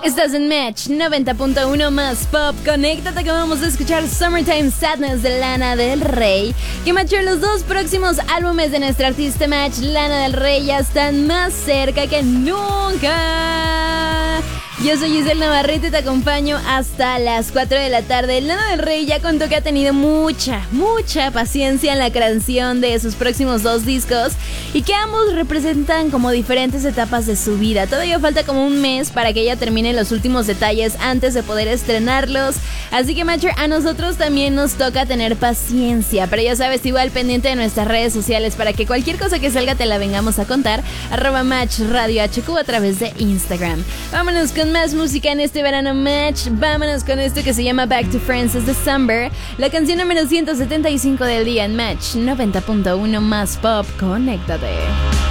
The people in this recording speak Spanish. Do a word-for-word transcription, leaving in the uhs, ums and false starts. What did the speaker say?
Estás en Match noventa punto uno más Pop. Conéctate que vamos a escuchar Summertime Sadness de Lana del Rey. Que Match, los dos próximos álbumes de nuestra artista Match, Lana del Rey, ya están más cerca que nunca. Yo soy Giselle Navarrete y te acompaño hasta las cuatro de la tarde. Lana del Rey ya contó que ha tenido mucha, mucha paciencia en la creación de sus próximos dos discos y que ambos representan como diferentes etapas de su vida. Todavía falta como un mes para que ella termine los últimos detalles antes de poder estrenarlos. Así que, Matcher, a nosotros también nos toca tener paciencia. Pero ya sabes, igual pendiente de nuestras redes sociales para que cualquier cosa que salga te la vengamos a contar. Arroba Match Radio H Q a través de Instagram. Vámonos con más música en este verano, Match. Vámonos con esto que se llama Back to Francis December, la canción número ciento setenta y cinco del día en Match noventa punto uno más Pop. Conéctate.